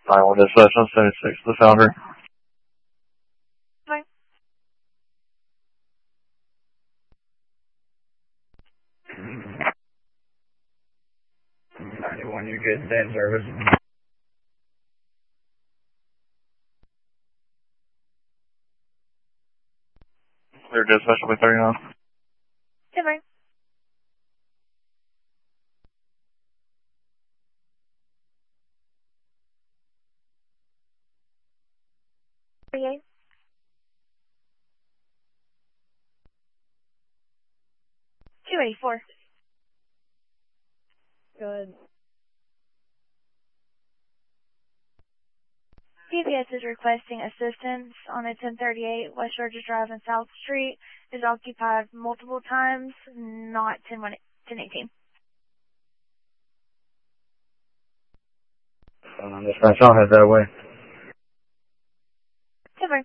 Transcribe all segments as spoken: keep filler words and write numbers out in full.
nine one dispatch on seventy-six, the founder. Fine. ninety-one, you good, day service. Clear dispatch will be thirty-nine. Yeah, fine. thirty-eight. two eighty-four. Good. P P S is requesting assistance on a ten thirty-eight West Georgia Drive and South Street. Is occupied multiple times, not ten eighteen. Um, dispatch, I'll head that way. Super.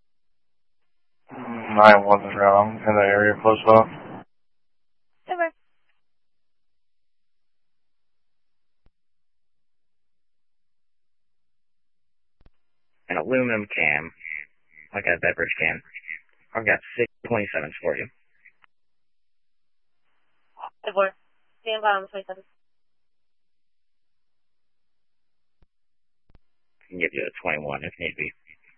nine one is around in the area close by. Super. An aluminum can, like a beverage can. I've got six twenty-sevens for you. Four. Stand by on twenty-seven. I can give you a twenty-one if need be.